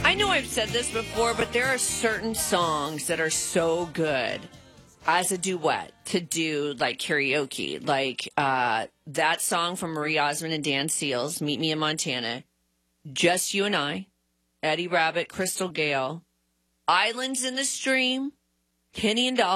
I know I've said this before, but there are certain songs that are so good as a duet to do like karaoke. Like that song from Marie Osmond and Dan Seals, Meet Me in Montana, Just You and I, Eddie Rabbitt, Crystal Gale, Islands in the Stream, Kenny and